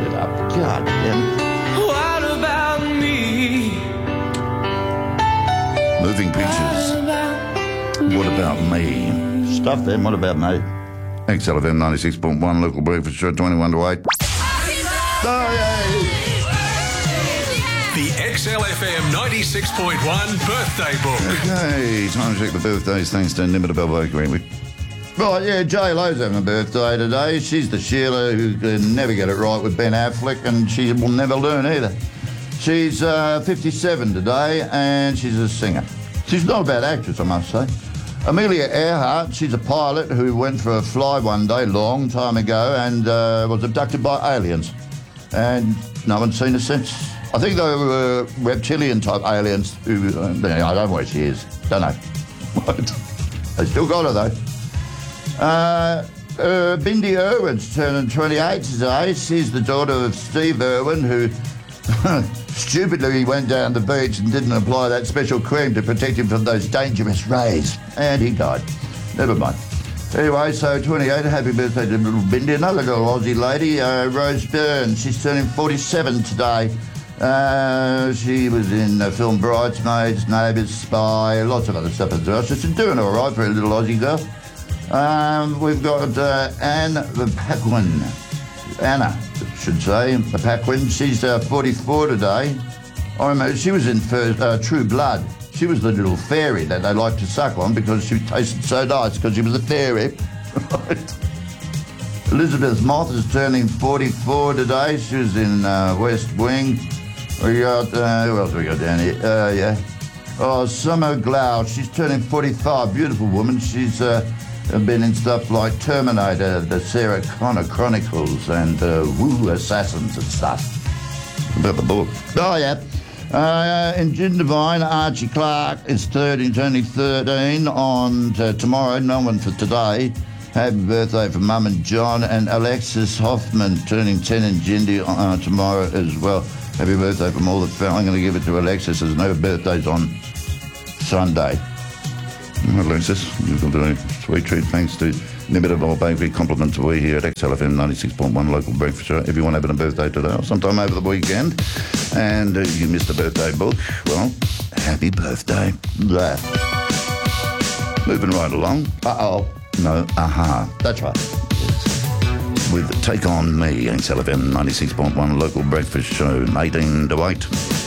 it up. God damn it. What about me? Moving pictures. What about me? Stuff then, what about me? XLFM 96.1, local breakfast show, 21 to 8. Oh, The XLFM 96.1 birthday book. okay, time to check the birthdays thanks to Nimita Belvo, Greenwood. Right, yeah, J-Lo's having a birthday today. She's the Sheila who can never get it right with Ben Affleck, and she will never learn either. She's 57 today, and she's a singer. She's not a bad actress, I must say. Amelia Earhart, she's a pilot who went for a fly one day, long time ago, and was abducted by aliens. And no one's seen her since. I think they were reptilian-type aliens who... I don't know where she is. Don't know. They still got her, though. Bindi Irwin's turning 28 today. She's the daughter of Steve Irwin, who stupidly went down the beach and didn't apply that special cream to protect him from those dangerous rays. And he died. Never mind. Anyway, so 28, happy birthday to little Bindi. Another little Aussie lady, Rose Byrne. She's turning 47 today. She was in the film Bridesmaids, Neighbours, Spy, lots of other stuff as well. So she's doing all right for a little Aussie girl. We've got Anne the Paquin. Anna, I should say, the Paquin. She's 44 today. I remember she was in True Blood. She was the little fairy that they liked to suck on because she tasted so nice because she was a fairy. Elizabeth Moth is turning 44 today. She was in West Wing. We got, who else we got down here? Summer Glau. She's turning 45. Beautiful woman. She's been in stuff like Terminator, the Sarah Connor Chronicles, and Woo Assassins and stuff. About the book. Oh, yeah. In Gin Divine, Archie Clark is turning 13 on tomorrow. No one for today. Happy birthday for Mum and John. And Alexis Hoffman turning 10 in Gindi tomorrow as well. Happy birthday from all the family. I'm going to give it to Alexis. There's no birthdays on Sunday. Alexis, you've got a sweet treat thanks to Nimita Belvo Bakery. Compliments we here at XLFM 96.1 local breakfast show. Everyone having a birthday today or sometime over the weekend. And you missed the birthday book. Well, happy birthday. Yeah. Moving right along. Uh-oh. No, aha. That's right. With Take On Me, XLFM 96.1 local breakfast show, 18 to 8.